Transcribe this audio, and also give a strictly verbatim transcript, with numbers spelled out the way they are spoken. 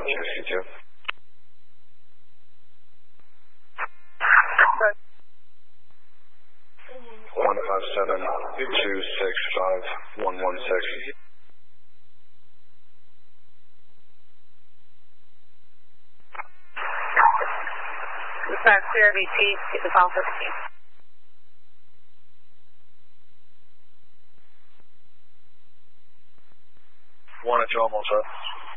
J C two. one five seven two six five one one six. Five clear B T, get the call fifteen. One at you almost up.